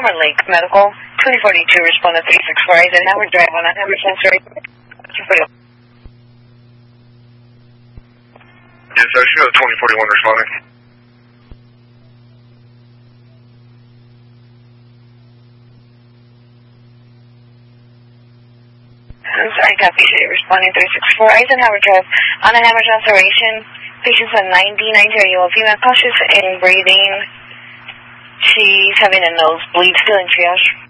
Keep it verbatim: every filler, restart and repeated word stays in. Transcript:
Hammer Lake Medical, twenty forty-two, respond to three six four Eisenhower Drive on a Hammer Sensory. Yes, I should have twenty forty-one responding. I'm sorry, copy, responding three six four Eisenhower Drive on a Hammer Sensoration. Patient's a ninety, ninety-year-old female, cautious in breathing. She's having a nosebleed, still in triage.